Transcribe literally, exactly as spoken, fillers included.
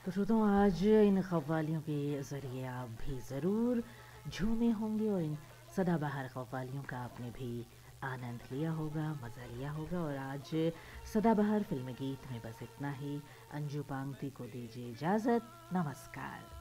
तो श्रोताओं, आज इन कव्वालियों के ज़रिए आप भी ज़रूर झूमे होंगे और इन सदाबहार कव्वालियों का आपने भी आनंद लिया होगा, मज़ा लिया होगा। और आज सदाबहार फिल्म गीत में बस इतना ही। अंजू पांगती को दीजिए इजाज़त। नमस्कार।